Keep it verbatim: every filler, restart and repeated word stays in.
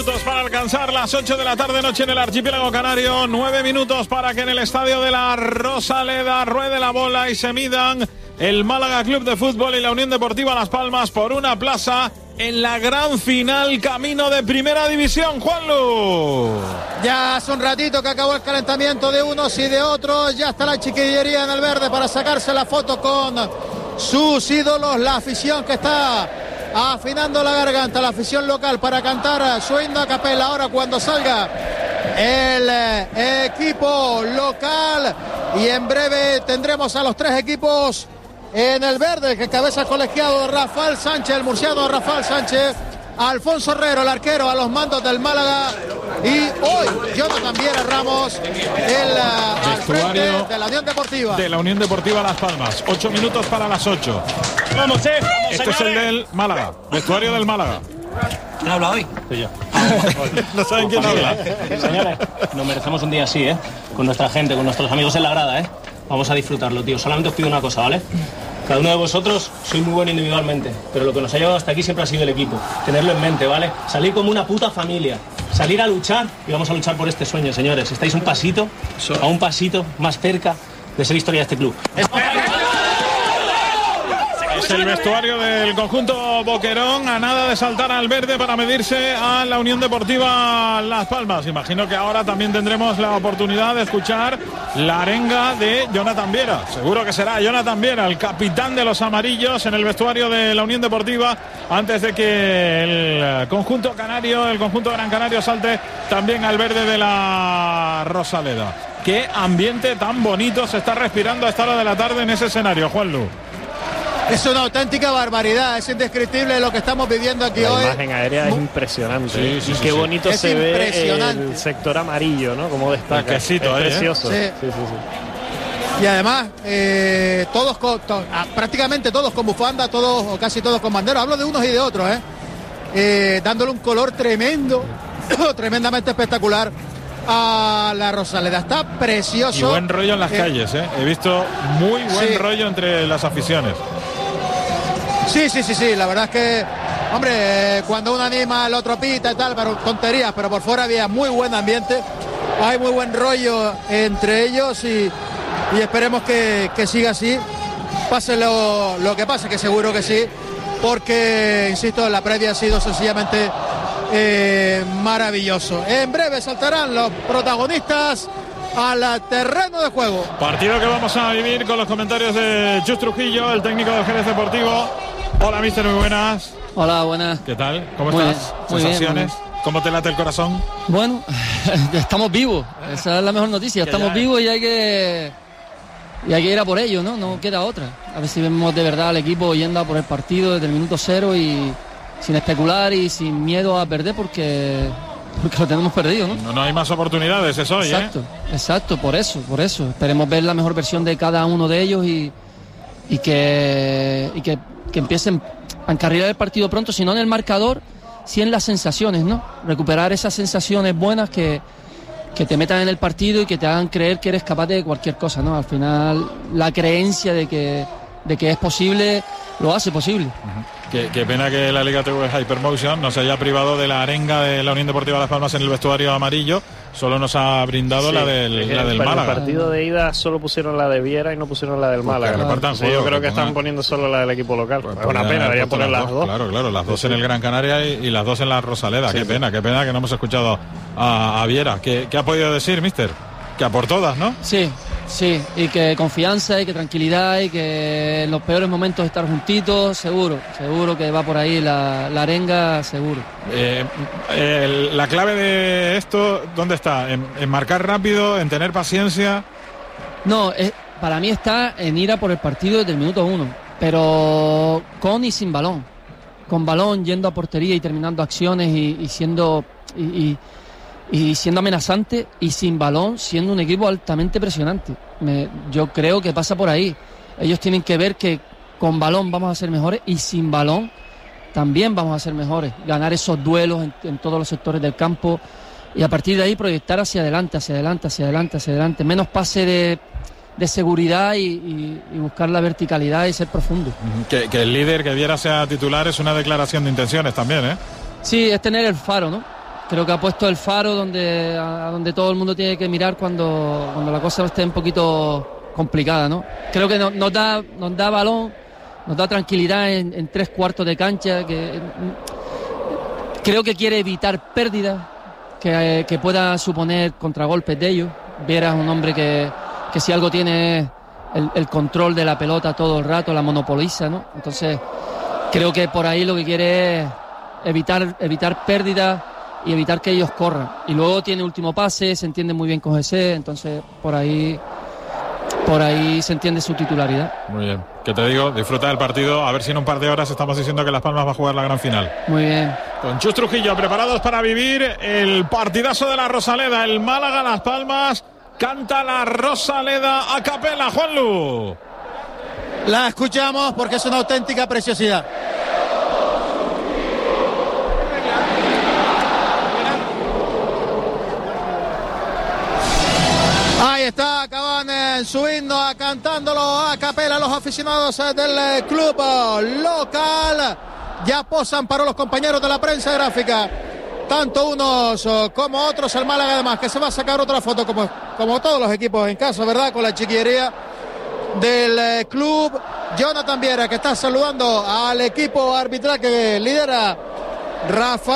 Minutos para alcanzar las ocho de la tarde, noche en el archipiélago canario. Nueve minutos para que en el estadio de la Rosaleda ruede la bola y se midan el Málaga Club de Fútbol y la Unión Deportiva Las Palmas por una plaza en la gran final camino de Primera División. Juanlu. Ya hace un ratito que acabó el calentamiento de unos y de otros. Ya está la chiquillería en el verde para sacarse la foto con sus ídolos. La afición que está afinando la garganta, la afición local para cantar su himno a capela. Ahora cuando salga el eh, equipo local, y en breve tendremos a los tres equipos en el verde, que cabeza el colegiado Rafael Sánchez, el murciano Rafael Sánchez, Alfonso Herrero, el arquero, a los mandos del Málaga, y hoy Jonathan Viera Ramos, el uh, vestuario de la Unión Deportiva. De la Unión Deportiva Las Palmas. Ocho minutos para las ocho. Vamos, eh. Vamos, este señores. es el del Málaga. Vestuario del Málaga. ¿Quién habla hoy? Soy yo. No saben quién habla. Señores, nos merecemos un día así, ¿eh? Con nuestra gente, con nuestros amigos en la grada, ¿eh? Vamos a disfrutarlo, tío. Solamente os pido una cosa, ¿vale? Cada uno de vosotros sois muy bueno individualmente, pero lo que nos ha llevado hasta aquí siempre ha sido el equipo. Tenerlo en mente, ¿vale? Salir como una puta familia. Salir a luchar, y vamos a luchar por este sueño, señores. Estáis un pasito, a un pasito más cerca de ser historia de este club. Es el vestuario del conjunto Boquerón, a nada de saltar al verde para medirse a la Unión Deportiva Las Palmas. Imagino que ahora también tendremos la oportunidad de escuchar la arenga de Jonathan Viera. Seguro que será Jonathan Viera, el capitán de los amarillos, en el vestuario de la Unión Deportiva, antes de que el conjunto canario, el conjunto gran canario, salte también al verde de la Rosaleda. Qué ambiente tan bonito se está respirando a esta hora de la tarde en ese escenario, Juanlu. Es una auténtica barbaridad, es indescriptible lo que estamos viviendo aquí la hoy. La imagen aérea es impresionante. Sí, sí, y sí, qué sí. bonito Es se ve impresionante. el sector amarillo, ¿no? Como destaca. El quesito es ahí, precioso. ¿eh? Sí, sí, sí. Y además, eh, todos con, to, prácticamente todos con bufanda, todos o casi todos con bandera. Hablo de unos y de otros, ¿eh? Eh, dándole un color tremendo, tremendamente espectacular a la Rosaleda. Está precioso. Y buen rollo en las eh, calles, ¿eh? He visto muy buen sí. rollo entre las aficiones. Sí, sí, sí, sí, la verdad es que, hombre, eh, cuando uno anima, el otro pita y tal, pero tonterías, pero por fuera había muy buen ambiente, hay muy buen rollo entre ellos, y, y esperemos que, que siga así, pase lo, lo que pase, que seguro que sí, porque, insisto, la previa ha sido sencillamente eh, maravilloso. En breve saltarán los protagonistas al terreno de juego. Partido que vamos a vivir con los comentarios de Chus Trujillo, el técnico del Jerez Deportivo. Hola, mister, muy buenas. Hola, buenas. ¿Qué tal? ¿Cómo Muy estás? bien, muy ¿Sensaciones? bien, muy bien. ¿Cómo te late el corazón? Bueno, estamos vivos. Esa es la mejor noticia. Estamos vivos y hay que y hay que ir a por ello, ¿no? No queda otra. A ver si vemos de verdad al equipo yendo a por el partido desde el minuto cero y sin especular y sin miedo a perder, porque porque lo tenemos perdido, ¿no? No, no hay más oportunidades, es hoy, Exacto, ¿eh? exacto, por eso, por eso. Esperemos ver la mejor versión de cada uno de ellos y, y que y que, que empiecen a encarrilar el partido pronto, si no en el marcador, sí en las sensaciones, ¿no? Recuperar esas sensaciones buenas que, que te metan en el partido y que te hagan creer que eres capaz de cualquier cosa, ¿no? Al final, la creencia de que, de que es posible, lo hace posible. Uh-huh. Qué, qué pena que la Liga T V Hypermotion nos haya privado de la arenga de la Unión Deportiva Las Palmas en el vestuario amarillo. Solo nos ha brindado Sí, la del, la del para Málaga. el partido de ida solo pusieron la de Viera y no pusieron la del Málaga. Claro, repartan Sí, juego, yo creo que que están pongan... poniendo solo la del equipo local. Pues es una pena, deberían poner las dos. Claro, claro, las dos sí, en el Gran Canaria y, y las dos en la Rosaleda. Sí, qué sí. pena, qué pena que no hemos escuchado a, a Viera. ¿Qué, ¿Qué ha podido decir, mister? Que a por todas, ¿no? Sí, sí, y que confianza y que tranquilidad y que en los peores momentos estar juntitos, seguro, seguro que va por ahí la, la arenga, seguro. Eh, el, la clave de esto, ¿dónde está? ¿En, en marcar rápido, en tener paciencia? No, es, para mí está en ir a por el partido desde el minuto uno, pero con y sin balón. Con balón, yendo a portería y terminando acciones y, y siendo... Y, y, y siendo amenazante, y sin balón siendo un equipo altamente presionante. Me, yo creo que pasa por ahí. Ellos tienen que ver que con balón vamos a ser mejores y sin balón también vamos a ser mejores. Ganar esos duelos en, en todos los sectores del campo y a partir de ahí proyectar hacia adelante, hacia adelante, hacia adelante, hacia adelante. Menos pase de, de seguridad y, y, y buscar la verticalidad y ser profundo. Que, que el líder que Viera sea titular es una declaración de intenciones también, ¿eh? Sí, es tener el faro, ¿no? Creo que ha puesto el faro donde, a donde todo el mundo tiene que mirar cuando, cuando la cosa esté un poquito complicada, ¿no? Creo que no, nos, da, nos da balón, nos da tranquilidad en, en tres cuartos de cancha, que creo que quiere evitar pérdidas que, que pueda suponer contragolpes de ellos. Viera es un hombre que, que si algo tiene es el, el control de la pelota todo el rato, la monopoliza, ¿no? Entonces creo que por ahí lo que quiere es evitar, evitar pérdidas y evitar que ellos corran. Y luego tiene último pase, se entiende muy bien con Jesse, entonces por ahí por ahí se entiende su titularidad. Muy bien. ¿Qué te digo? Disfruta del partido, a ver si en un par de horas estamos diciendo que Las Palmas va a jugar la gran final. Muy bien. Con Chus Trujillo, preparados para vivir el partidazo de la Rosaleda, el Málaga Las Palmas. Canta la Rosaleda a capela, Juanlu. La escuchamos porque es una auténtica preciosidad. Ahí está, acaban en su himno cantándolo a capela los aficionados del club local. Ya posan para los compañeros de la prensa gráfica, tanto unos como otros. El Málaga además que se va a sacar otra foto como, como todos los equipos en casa, ¿verdad? Con la chiquillería del club. Jonathan Viera, que está saludando al equipo arbitral que lidera Rafa.